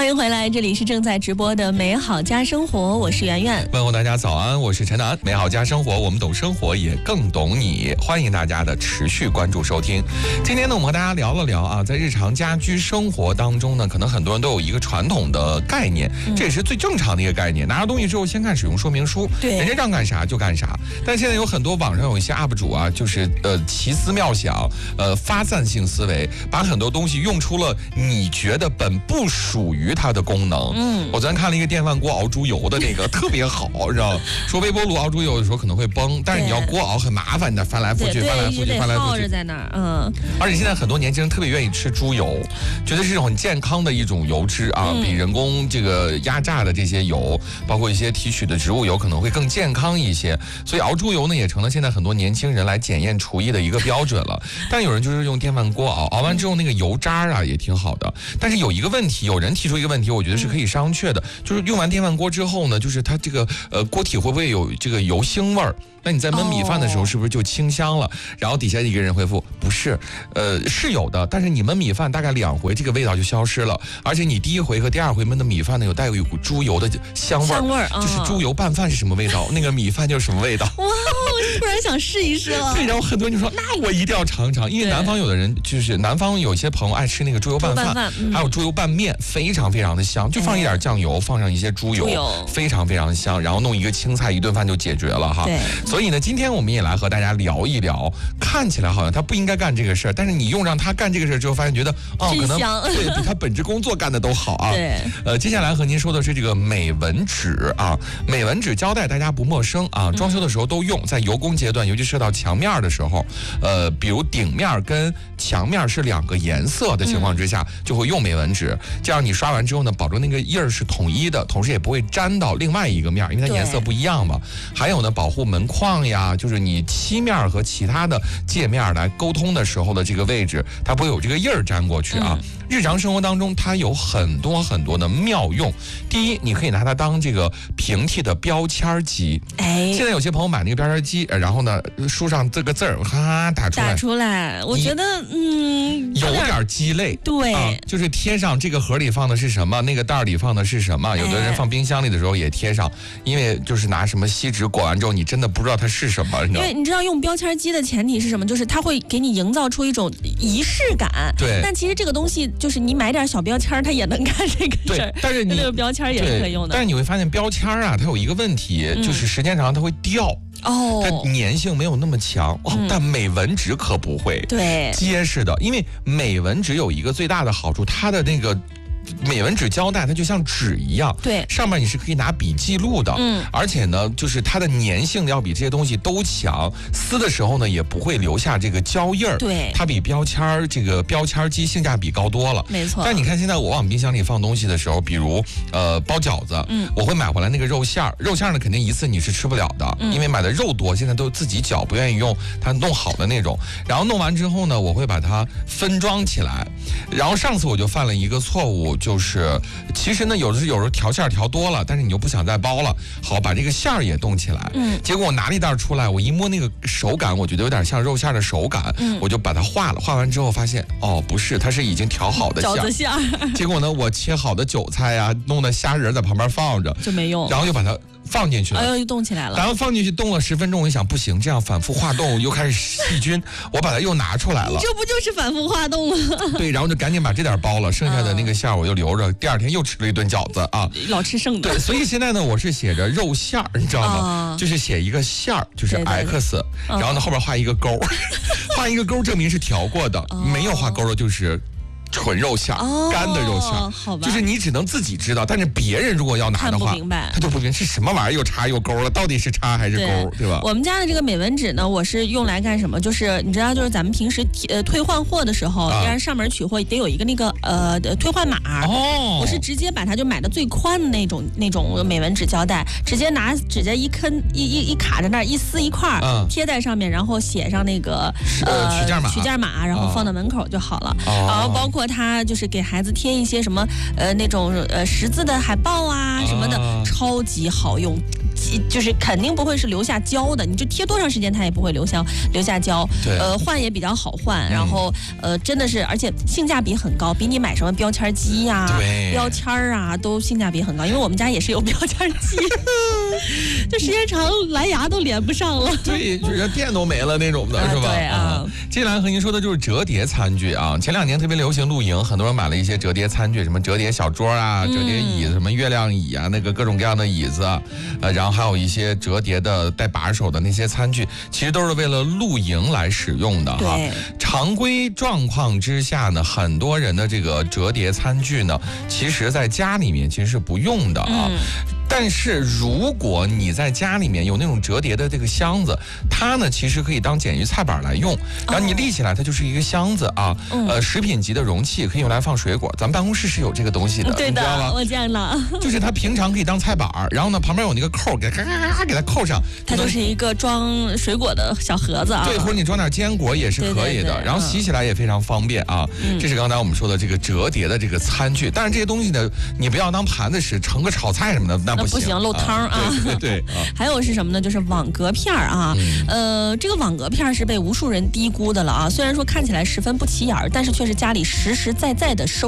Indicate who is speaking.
Speaker 1: 欢迎回来，这里是正在直播的美好家生活，我是圆圆。
Speaker 2: 问候大家早安，我是陈楠。美好家生活，我们懂生活，也更懂你。欢迎大家的持续关注收听。今天呢，我们和大家聊了聊啊，在日常家居生活当中呢，可能很多人都有一个传统的概念，这也是最正常的一个概念。拿着东西之后，先看使用说明书，
Speaker 1: 对，
Speaker 2: 人家让干啥就干啥。但现在有很多网上有一些 UP 主啊，就是奇思妙想，发散性思维，把很多东西用出了你觉得本不属于它的功能。我昨天看了一个电饭锅熬猪油的那个特别好，你知道吗？说微波炉熬猪油的时候可能会崩，但是你要锅熬很麻烦的，翻来覆去，翻来覆去，翻来覆去，
Speaker 1: 在那儿，
Speaker 2: 而且现在很多年轻人特别愿意吃猪油，觉得是很健康的一种油脂啊，比人工这个压榨的这些油，包括一些提取的植物油可能会更健康一些。所以熬猪油呢，也成了现在很多年轻人来检验厨艺的一个标准了。但有人就是用电饭锅熬，熬完之后那个油渣啊也挺好的。但是有一个问题，有人提出一个问题，我觉得是可以商榷的，就是用完电饭锅之后呢，就是它这个锅体会不会有这个油腥味儿？那你在焖米饭的时候是不是就清香了？然后底下一个人回复不是，是有的，但是你焖米饭大概2回，这个味道就消失了。而且你第1回和第2回焖的米饭呢，有带有一股猪油的香味儿，就是猪油拌饭是什么味道，那个米饭就是什么味道。
Speaker 1: 哇，我突然想试一试了。
Speaker 2: 对，然后很多人就说，那我一定要尝尝，因为南方有的人就是南方有些朋友爱吃那个猪油拌饭，还有猪油拌面，非常非常的香，就放一点酱油，放上一些猪油，非常非常香，然后弄一个青菜，一顿饭就解决了哈。
Speaker 1: 对。
Speaker 2: 所以呢，今天我们也来和大家聊一聊，看起来好像他不应该干这个事儿，但是你让他干这个事儿之后，发现觉得可能对比他本职工作干的都好啊。
Speaker 1: 对。
Speaker 2: 接下来和您说的是这个美纹纸啊，美纹纸胶带大家不陌生啊，装修的时候都用，在油工阶段，尤其射到墙面的时候，比如顶面跟墙面是2个颜色的情况之下，就会用美纹纸，这样你刷完之后呢，保证那个印儿是统一的，同时也不会粘到另外一个面，因为它颜色不一样嘛。还有呢，保护门框呀，就是你漆面和其他的界面来沟通的时候的这个位置，它不会有这个印儿粘过去啊。日常生活当中，它有很多很多的妙用。第一，你可以拿它当这个平替的标签机。现在有些朋友买那个标签机，然后呢，书上这个字儿哈打出来，
Speaker 1: 我觉得
Speaker 2: 有点鸡肋。
Speaker 1: 对，
Speaker 2: 就是贴上这个盒里放的是什么，那个袋里放的是什么。有的人放冰箱里的时候也贴上，因为就是拿什么锡纸裹完之后，你真的不知道它是什么。
Speaker 1: 因为你知道用标签机的前提是什么？就是它会给你营造出一种仪式感。
Speaker 2: 对。
Speaker 1: 但其实这个东西就是你买点小标签，它也能干这个事儿。
Speaker 2: 但是
Speaker 1: 那个标签也是可以用的。
Speaker 2: 但是你会发现标签啊，它有一个问题，就是时间长它会掉。它粘性没有那么强，但美纹纸可不会，
Speaker 1: 对，
Speaker 2: 结实的。因为美纹纸有一个最大的好处，它的那个美纹纸胶带它就像纸一样，
Speaker 1: 对，
Speaker 2: 上面你是可以拿笔记录的，而且呢，就是它的粘性要比这些东西都强，撕的时候呢也不会留下这个胶印儿，
Speaker 1: 对，
Speaker 2: 它比标签机性价比高多了，
Speaker 1: 没错。
Speaker 2: 但你看现在我往冰箱里放东西的时候，比如包饺子，我会买回来那个肉馅儿呢肯定一次你是吃不了的，因为买的肉多，现在都自己搅，不愿意用它弄好的那种。然后弄完之后呢，我会把它分装起来。然后上次我就犯了一个错误。就是其实呢，有时候调馅调多了，但是你又不想再包了，好把这个馅儿也冻起来。结果我拿了一袋出来，我一摸那个手感，我觉得有点像肉馅的手感，我就把它化了。化完之后发现，不是，它是已经调好的馅。饺
Speaker 1: 子馅。
Speaker 2: 结果呢，我切好的韭菜呀，弄的虾仁在旁边放着，
Speaker 1: 就没用。
Speaker 2: 然后又把它放进去了，
Speaker 1: 又冻起来了。
Speaker 2: 然后放进去冻了10分钟，我一想不行，这样反复化冻又开始细菌，我把它又拿出来了。
Speaker 1: 这不就是反复化冻吗？
Speaker 2: 对，然后就赶紧把这点包了，剩下的那个馅儿我就留着，第2天又吃了一顿饺子啊，
Speaker 1: 老吃剩的。
Speaker 2: 对，所以现在呢，我是写着肉馅儿，你知道吗？就是写一个馅儿，就是 X， 然后呢后边画一个勾，画一个勾证明是调过的，没有画勾的就是纯肉馅，干的肉馅，
Speaker 1: 好吧，
Speaker 2: 就是你只能自己知道，但是别人如果要拿的话，他就不明白是什么玩意儿，又叉又勾了，到底是叉还是勾，对吧？
Speaker 1: 我们家的这个美纹纸呢，我是用来干什么？就是你知道，就是咱们平时退换货的时候，让上门取货得有一个那个退换码。我是直接把它就买的最宽的那种美纹纸胶带，直接拿指甲一卡在那儿，一撕一块贴在上面，然后写上那个取件码，然后放到门口就好了。然后包括他就是给孩子贴一些什么那种识字的海报啊什么的，超级好用。 就是肯定不会是留下胶的，你就贴多长时间它也不会留下胶。
Speaker 2: 对，
Speaker 1: 换也比较好换，然后真的是，而且性价比很高，比你买什么标签机呀、标签啊都性价比很高。因为我们家也是有标签机，就时间长蓝牙都连不上了。
Speaker 2: 对，就是电都没了那种的，是吧？
Speaker 1: 对啊。
Speaker 2: 接下来和您说的就是折叠餐具啊。前2年特别流行露营，很多人买了一些折叠餐具，什么折叠小桌啊、折叠椅子，什么月亮椅啊，那个各种各样的椅子，然后还有一些折叠的带把手的那些餐具，其实都是为了露营来使用的哈。常规状况之下呢，很多人的这个折叠餐具呢，其实在家里面其实是不用的啊。但是如果你在家里面有那种折叠的这个箱子，它呢其实可以当简易菜板来用，然后你立起来它就是一个箱子啊，食品级的容器可以用来放水果。咱们办公室是有这个东西的，
Speaker 1: 对的，
Speaker 2: 你知道吗？
Speaker 1: 我见了，
Speaker 2: 就是它平常可以当菜板，然后呢旁边有那个扣，给它扣上，
Speaker 1: 它就是一个装水果的小盒子啊。
Speaker 2: 对，或者你装点坚果也是可以的，然后洗起来也非常方便啊。这是刚才我们说的这个折叠的这个餐具，但是这些东西呢，你不要当盘子使，盛个炒菜什么的那不行，
Speaker 1: 漏汤啊。
Speaker 2: 对。
Speaker 1: 还有是什么呢？就是网格片啊。这个网格片是被无数人低估的了啊。虽然说看起来十分不起眼，但是却是家里实实在在的收